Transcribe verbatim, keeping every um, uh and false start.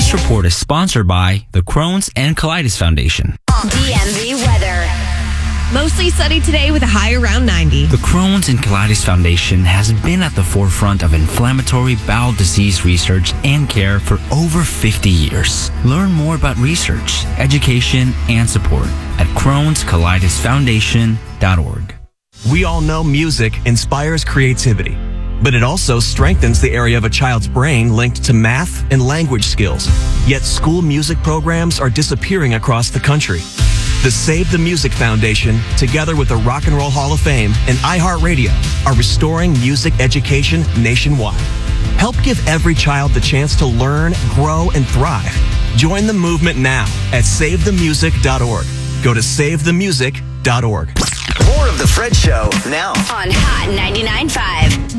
This report is sponsored by the Crohn's and Colitis Foundation. D M V weather. Mostly sunny today with a high around ninety. The Crohn's and Colitis Foundation has been at the forefront of inflammatory bowel disease research and care for over fifty years. Learn more about research, education, and support at crohns colitis foundation dot org. We all know music inspires creativity, but it also strengthens the area of a child's brain linked to math and language skills. Yet school music programs are disappearing across the country. The Save the Music Foundation, together with the Rock and Roll Hall of Fame and iHeartRadio, are restoring music education nationwide. Help give every child the chance to learn, grow, and thrive. Join the movement now at save the music dot org. Go to save the music dot org. More of The Fred Show now On Hot ninety-nine point five.